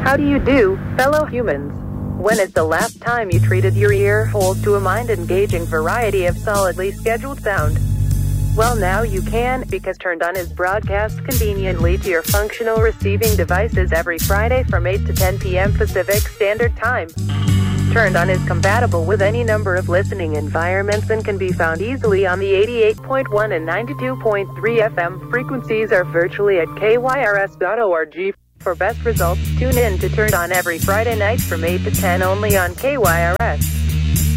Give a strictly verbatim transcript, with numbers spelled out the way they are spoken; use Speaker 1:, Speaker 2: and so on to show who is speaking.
Speaker 1: How do you do, fellow humans? When is the last time you treated your ear holes to a mind-engaging variety of solidly scheduled sound? Well, now you can, because Turned On is broadcast conveniently to your functional receiving devices every Friday from eight to ten p.m. Pacific Standard Time. Turned On is compatible with any number of listening environments and can be found easily on the eighty-eight point one and ninety-two point three F M frequencies or virtually at K Y R S dot org. For best results, tune in to Turned On every Friday night from eight to ten only on K Y R S.